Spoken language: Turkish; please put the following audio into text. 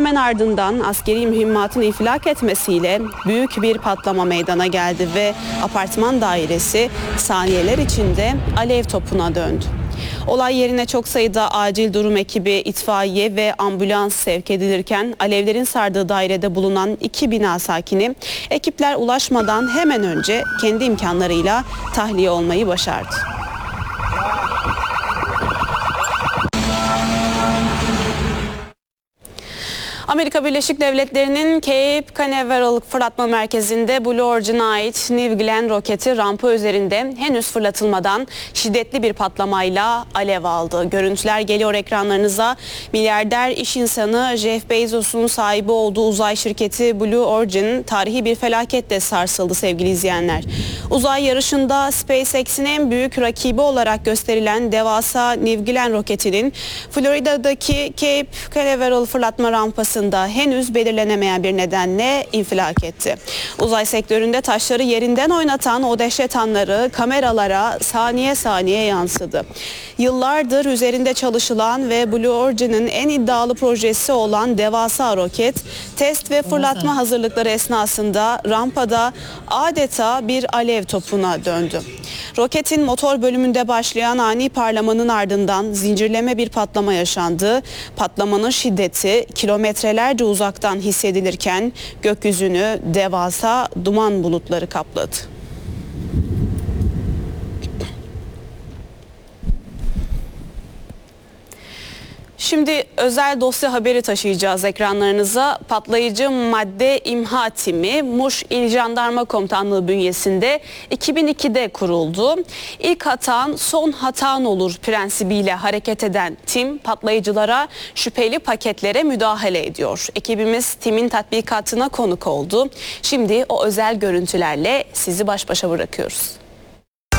Hemen ardından askeri mühimmatın infilak etmesiyle büyük bir patlama meydana geldi ve apartman dairesi saniyeler içinde alev topuna döndü. Olay yerine çok sayıda acil durum ekibi, itfaiye ve ambulans sevk edilirken alevlerin sardığı dairede bulunan 2 bina sakini ekipler ulaşmadan hemen önce kendi imkanlarıyla tahliye olmayı başardı. Amerika Birleşik Devletleri'nin Cape Canaveral fırlatma merkezinde Blue Origin'e ait New Glenn roketi rampa üzerinde henüz fırlatılmadan şiddetli bir patlamayla alev aldı. Görüntüler geliyor ekranlarınıza. Milyarder iş insanı Jeff Bezos'un sahibi olduğu uzay şirketi Blue Origin tarihi bir felaketle sarsıldı sevgili izleyenler. Uzay yarışında SpaceX'in en büyük rakibi olarak gösterilen devasa New Glenn roketinin Florida'daki Cape Canaveral fırlatma rampası henüz belirlenemeyen bir nedenle infilak etti. Uzay sektöründe taşları yerinden oynatan o dehşet anları kameralara saniye saniye yansıdı. Yıllardır üzerinde çalışılan ve Blue Origin'in en iddialı projesi olan devasa roket, test ve fırlatma hazırlıkları esnasında rampada adeta bir alev topuna döndü. Roketin motor bölümünde başlayan ani parlamanın ardından zincirleme bir patlama yaşandı. Patlamanın şiddeti kilometrelerce uzaktan hissedilirken gökyüzünü devasa duman bulutları kapladı. Şimdi özel dosya haberi taşıyacağız ekranlarınıza. Patlayıcı madde imha timi Muş İl Jandarma Komutanlığı bünyesinde 2002'de kuruldu. İlk hatan son hatan olur prensibiyle hareket eden tim patlayıcılara, şüpheli paketlere müdahale ediyor. Ekibimiz timin tatbikatına konuk oldu. Şimdi o özel görüntülerle sizi baş başa bırakıyoruz.